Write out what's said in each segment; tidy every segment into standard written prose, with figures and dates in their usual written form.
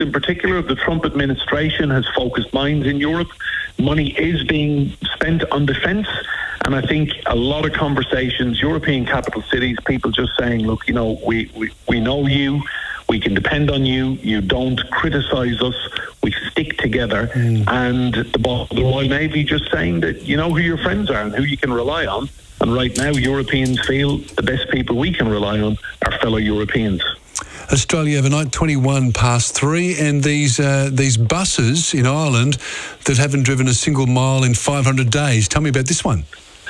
in particular, the Trump administration has focused minds in Europe. Money is being spent on defence. And I think a lot of conversations, European capital cities, people just saying, look, you know, we know you, we can depend on you, you don't criticise us, we stick together. And the Royal Navy just saying that you know who your friends are and who you can rely on. And right now, Europeans feel the best people we can rely on are fellow Europeans. Australia overnight, 21 past 3, and these buses in Ireland that haven't driven a single mile in 500 days. Tell me about this one.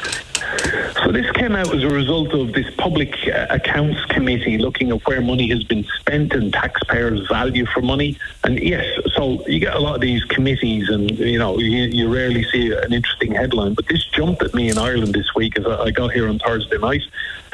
So this came out as a result of this public accounts committee looking at where money has been spent and taxpayers' value for money. And yes, so you get a lot of these committees and, you know, you rarely see an interesting headline. But this jumped at me in Ireland this week as I got here on Thursday night.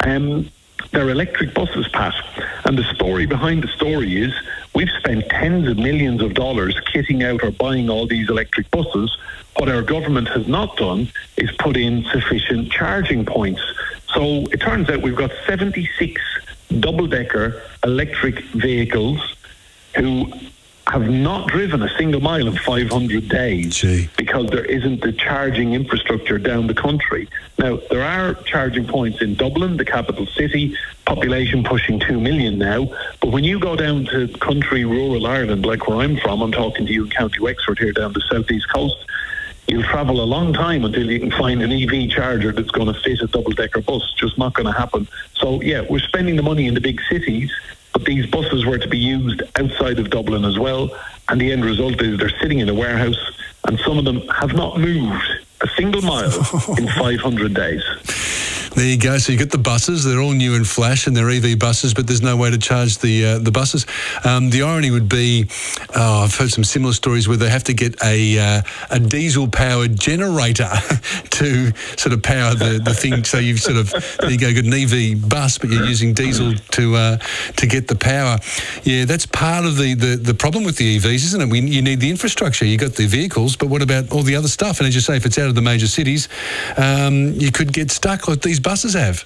They're electric buses, Pat. And the story behind the story is we've spent tens of millions of dollars kitting out or buying all these electric buses. What our government has not done is put in sufficient charging points. So it turns out we've got 76 double-decker electric vehicles who have not driven a single mile in 500 days because there isn't the charging infrastructure down the country. Now, there are charging points in Dublin, the capital city, population pushing 2 million now. But when you go down to country, rural Ireland, like where I'm from, I'm talking to you in County Wexford here down the southeast coast, you'll travel a long time until you can find an EV charger that's going to fit a double-decker bus. Just not going to happen. So, yeah, we're spending the money in the big cities, but these buses were to be used outside of Dublin as well. And the end result is they're sitting in a warehouse, and some of them have not moved a single mile in 500 days. There you go. So you get the buses. They're all new and flash, and they're EV buses, but there's no way to charge the buses. The irony would be, I've heard some similar stories where they have to get a diesel-powered generator to sort of power the thing. So you've sort of, there you go, got an EV bus, but you're using diesel to get the power. Yeah, that's part of the problem with the EVs, isn't it? You need the infrastructure. You got the vehicles, but what about all the other stuff? And as you say, if it's out of the major cities, you could get stuck like these buses have.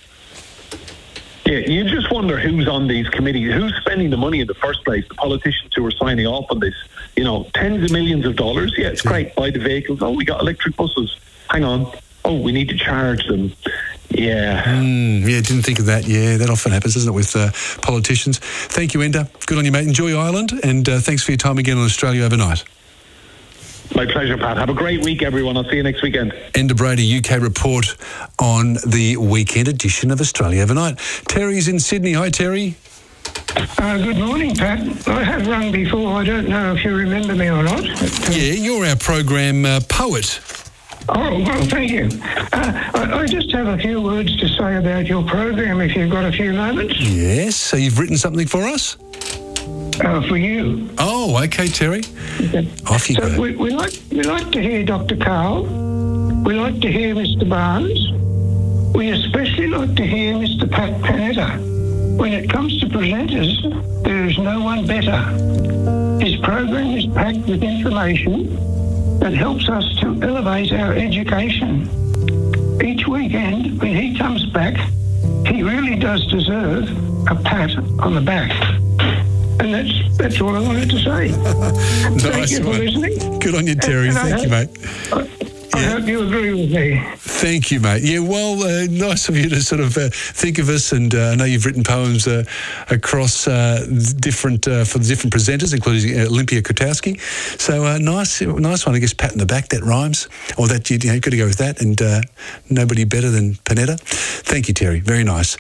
Yeah, you just wonder who's on these committees, who's spending the money in the first place, the politicians who are signing off on this. You know, tens of millions of dollars. Yeah, it's great. Buy the vehicles. Oh, we got electric buses. Hang on. Oh, we need to charge them. Yeah. Didn't think of that. Yeah, that often happens, doesn't it, with politicians. Thank you, Enda. Good on you, mate. Enjoy Ireland, and thanks for your time again on Australia Overnight. My pleasure, Pat. Have a great week, everyone. I'll see you next weekend. Enda Brady, UK report on the weekend edition of Australia Overnight. Terry's in Sydney. Hi, Terry. Good morning, Pat. I have rung before. I don't know if you remember me or not. Yeah, you're our program poet. Oh, well, thank you. I just have a few words to say about your program, if you've got a few moments. Yes. So you've written something for us? For you. Oh, okay, Terry. Okay. Off you go. We like to hear Dr. Carl. We like to hear Mr. Barnes. We especially like to hear Mr. Pat Panetta. When it comes to presenters, there is no one better. His program is packed with information that helps us to elevate our education. Each weekend, when he comes back, he really does deserve a pat on the back. And that's all I wanted to say. Thank you for listening. Good on you, Terry. Thank you, mate. I hope you agree with me. Thank you, mate. Yeah, well, nice of you to sort of think of us, and I know you've written poems across different for the different presenters, including Olympia Kotowski. So nice one. I guess pat in the back, that rhymes. Or that, you know, got to go with that, and nobody better than Panetta. Thank you, Terry. Very nice.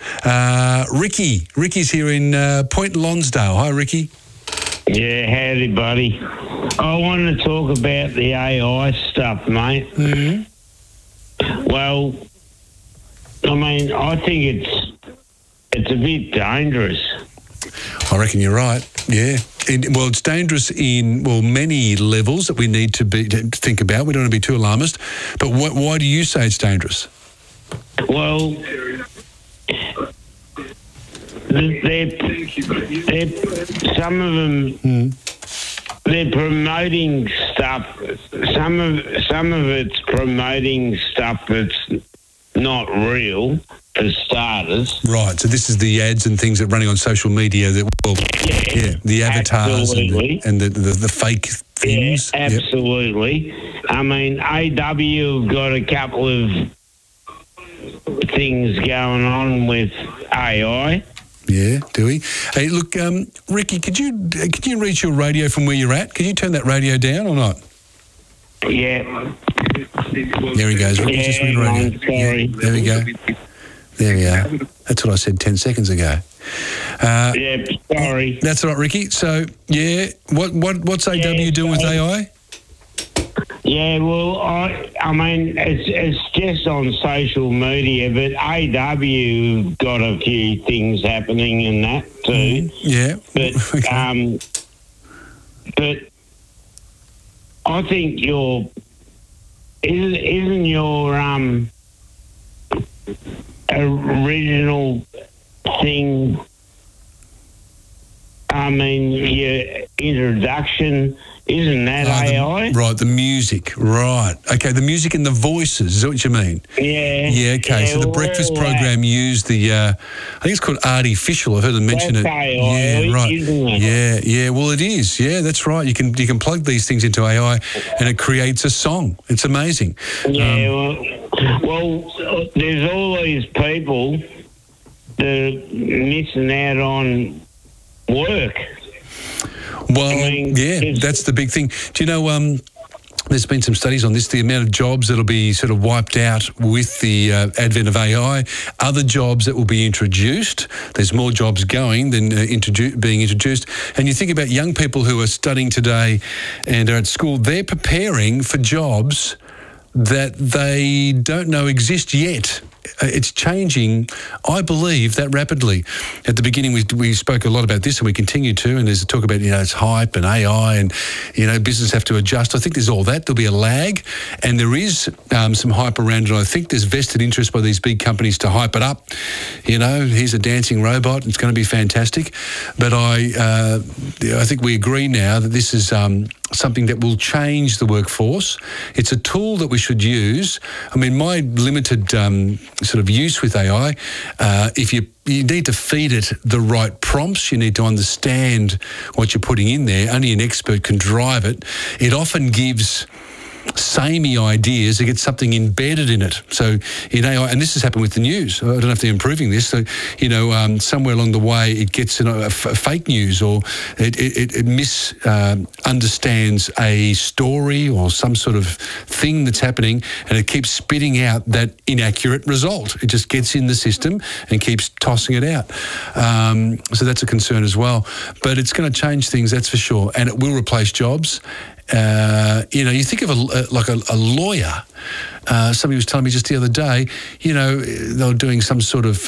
Ricky's here in Point Lonsdale. Hi, Ricky. Yeah, howdy, buddy. I want to talk about the AI stuff, mate. Mm-hmm. Well, I mean, I think it's a bit dangerous. I reckon you're right. Yeah. It's dangerous in many levels that we need to think about. We don't want to be too alarmist. But why do you say it's dangerous? Well, some of them, they're promoting stuff. Some of it's promoting stuff that's not real. For for starters. Right, so this is the ads and things that are running on social media that will, the avatars and the fake things. Yeah, absolutely. Yep. I mean, AW have got a couple of things going on with AI. Yeah, do we? Hey, look, Ricky, could you reach your radio from where you're at? Can you turn that radio down or not? Yeah. There he goes. Ricky, just ring the radio. Sorry. Yeah, there we go. There we are. That's what I said 10 seconds ago. Yeah, sorry. That's all right, Ricky. So, yeah, what's AW doing with AI? Yeah, well, I mean, it's just on social media, but AW got a few things happening in that too. Yeah. But, okay. But I think isn't your original thing, I mean, your introduction, isn't that AI? Right, the music. Right. Okay, the music and the voices. Is that what you mean? Yeah. Yeah, okay. Yeah, so the breakfast program used the, I think it's called Artificial. I've heard them mention it. AI, yeah, right. Isn't it? Yeah. Well, it is. Yeah, that's right. You can plug these things into AI and it creates a song. It's amazing. Yeah, well, there's all these people that are missing out on work. Well, I mean, that's the big thing. Do you know, there's been some studies on this, the amount of jobs that'll be sort of wiped out with the advent of AI, other jobs that will be introduced. There's more jobs going than being introduced. And you think about young people who are studying today and are at school, they're preparing for jobs that they don't know exist yet. It's changing, I believe, that rapidly. At the beginning, we spoke a lot about this, and we continue to, and there's a talk about, it's hype and AI and, business have to adjust. I think there's all that. There'll be a lag, and there is some hype around it. I think there's vested interest by these big companies to hype it up. Here's a dancing robot. It's going to be fantastic. But I think we agree now that this is something that will change the workforce. It's a tool that we should use. I mean, my limited sort of use with AI, if you need to feed it the right prompts, you need to understand what you're putting in there. Only an expert can drive it. It often gives samey ideas to get something embedded in it. So in AI, and this has happened with the news. I don't know if they're improving this. So, somewhere along the way it gets fake news, or it misunderstands a story or some sort of thing that's happening, and it keeps spitting out that inaccurate result. It just gets in the system and keeps tossing it out. So that's a concern as well. But it's going to change things, that's for sure. And it will replace jobs. You think of a lawyer. Somebody was telling me just the other day, they were doing some sort of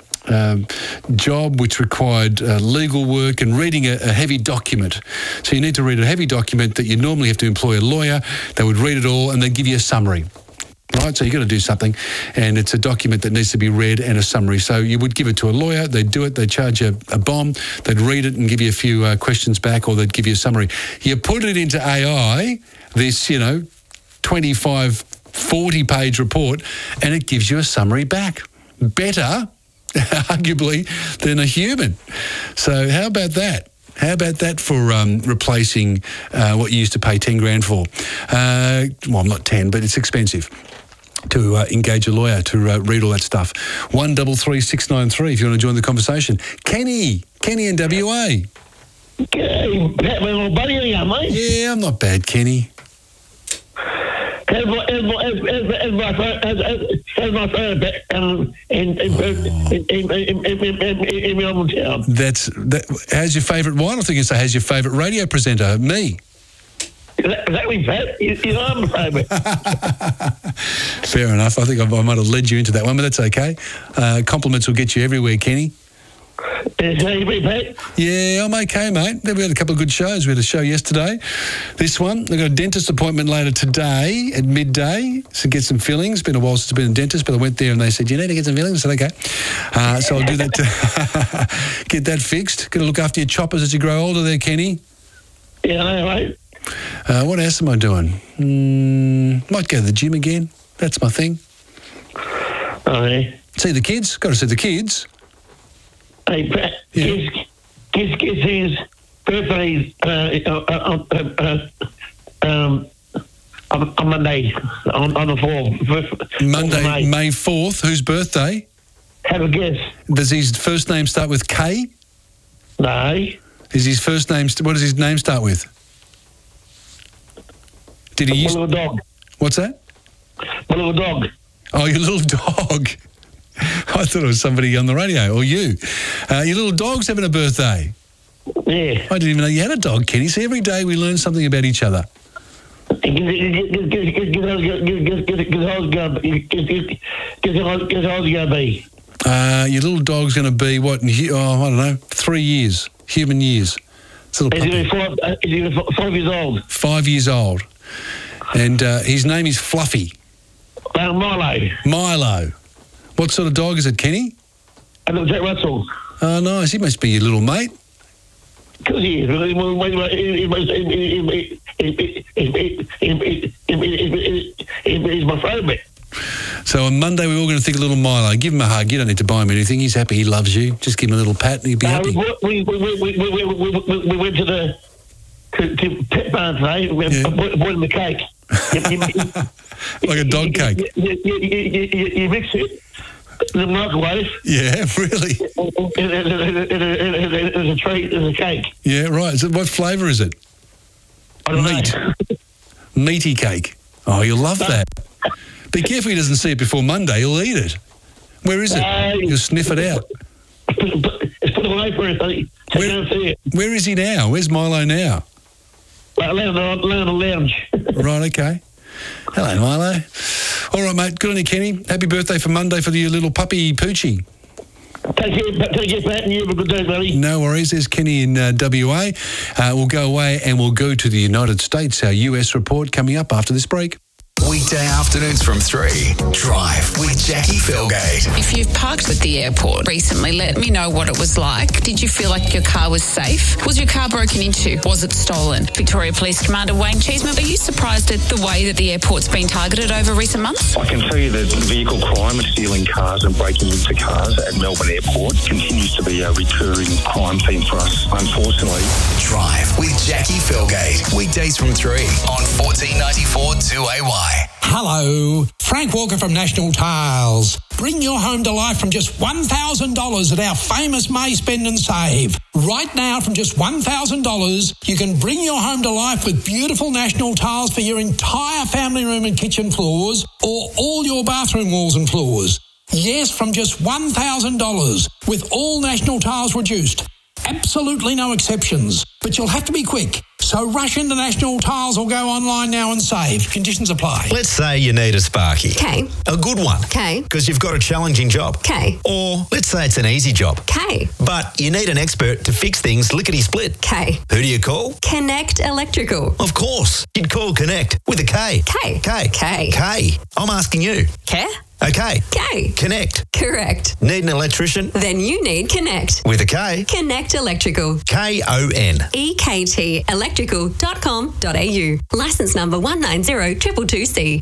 job which required legal work and reading a heavy document. So you need to read a heavy document that you normally have to employ a lawyer. They would read it all and they'd give you a summary. Right, so you've got to do something, and it's a document that needs to be read and a summary. So you would give it to a lawyer, they'd do it, they'd charge you a bomb, they'd read it and give you a few questions back, or they'd give you a summary. You put it into AI, this, 25, 40-page report, and it gives you a summary back. Better, arguably, than a human. So how about that? How about that for replacing what you used to pay 10 grand for? Well, not 10, but it's expensive to engage a lawyer to read all that stuff. 133693 if you want to join the conversation. Kenny in WA. Okay, Pat, my little buddy, how you got, mate? Yeah, I'm not bad, Kenny. As my friend in my own town. How's your favourite wine? I think you say, how's your favourite radio presenter? Me. Exactly, Pat. I'm a favourite. Fair enough. I think I might have led you into that one, but that's okay. Compliments will get you everywhere, Kenny. How you been, Pat? Yeah, I'm okay, mate. We had a couple of good shows. We had a show yesterday. This one, I've got a dentist appointment later today at midday to get some fillings. Been a while since I've been a dentist, but I went there and they said, you need to get some fillings? I said, okay. So I'll do that to get that fixed. Got to look after your choppers as you grow older there, Kenny. Yeah, I know, mate. What else am I doing? Might go to the gym again. That's my thing. Oh, yeah. See the kids? Got to see the kids. Hey, Pat, Yeah. guess his birthday on Monday, on the 4th. Monday, May 4th. Whose birthday? Have a guess. Does his first name start with K? No. Is his first name... What does his name start with? Did he use... My little dog. What's that? My little dog. Oh, your little dog. I thought it was somebody on the radio, or you. Your little dog's having a birthday. Yeah. I didn't even know you had a dog, Kenny. See, every day we learn something about each other. Guess how it's gonna be. Your little dog's going to be, what, I don't know, 3 years, human years. It's a little puppy. Is he 5 years old? 5 years old. And his name is Fluffy. Milo. Milo. What sort of dog is it, Kenny? A little Jack Russell. Oh, nice. He must be your little mate. Because he is. He's my favourite. So on Monday, we're all going to think of little Milo. Give him a hug. You don't need to buy him anything. He's happy. He loves you. Just give him a little pat and he'll be happy. We went to Pet Barn today. We bought him a cake. Like a dog cake. You mix it in the microwave. Yeah, really? There's a treat, there's a cake. Yeah, right. What flavour is it? I don't Meat. know. Meaty cake. Oh, you'll love that. Be careful he doesn't see it before Monday. He'll eat it. Where is it? He'll sniff it out. It's put away for us. So you don't see it. Where is he now? Where's Milo now? Laying on the lounge. Right, okay. Hello, Milo. All right, mate. Good on you, Kenny. Happy birthday for Monday for your little puppy Poochie. Take care, Pat, and you have a good day, buddy. No worries. There's Kenny in WA. We'll go away and we'll go to the United States. Our US report coming up after this break. Weekday afternoons from 3. Drive with Jackie Felgate. If you've parked at the airport recently, let me know what it was like. Did you feel like your car was safe? Was your car broken into? Was it stolen? Victoria Police Commander Wayne Cheeseman, are you surprised at the way that the airport's been targeted over recent months? I can tell you that vehicle crime, stealing cars and breaking into cars at Melbourne Airport continues to be a recurring crime theme for us, unfortunately. Drive with Jackie Felgate. Weekdays from 3 on 1494 2AY. Hello, Frank Walker from National Tiles. Bring your home to life from just $1,000 at our famous May Spend and Save. Right now, from just $1,000, you can bring your home to life with beautiful National Tiles for your entire family room and kitchen floors, or all your bathroom walls and floors. Yes, from just $1,000, with all National Tiles reduced. Absolutely no exceptions, but you'll have to be quick. So rush into National Tiles or go online now and save. Conditions apply. Let's say you need a Sparky. Okay. A good one. Okay. Because you've got a challenging job. Okay. Or let's say it's an easy job. Okay. But you need an expert to fix things lickety-split. Okay. Who do you call? Connect Electrical. Of course. You'd call Connect with a K. K. K. K. K. I'm asking you. Care? Okay. K. Connect. Correct. Need an electrician? Then you need Connect. With a K. Connect Electrical. K-O-N. EKT electrical.com.au. Licence number 190222C.